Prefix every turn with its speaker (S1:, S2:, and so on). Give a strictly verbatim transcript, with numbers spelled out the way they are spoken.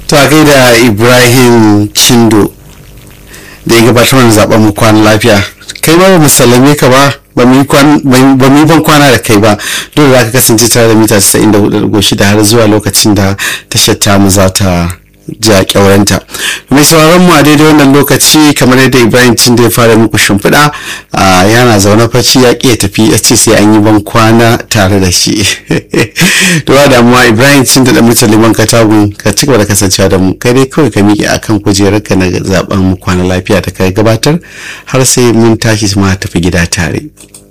S1: to a gaida Ibrahim Chindo da ya gabatar mana zaben mu kwana lafiya. Kai ma ba mu sallame ka ba, ba mu yi ban kwana da kai ba, dole za ka kasance tare da mita casa'in da hudu da shida har zuwa lokacin da tashar tamu za ta ja kyauranta. Mai sauraron mu a daidai wannan lokaci kamar yadda Ibrahim Chindo ya fara muku shimfiɗa, yana zaune facci ya ƙi ya tafi, ya ce sai an yi ban kwana tare da shi. To ba damuwa Ibrahim Chindo da Murtala Liman Katagun, ka ci gaba da kasancewa da mu, kai dai kawai ka miƙe akan kujerar ka na zaben mu kwana lafiya da kai gabatar har sai mun tashi ma tafi gida tare.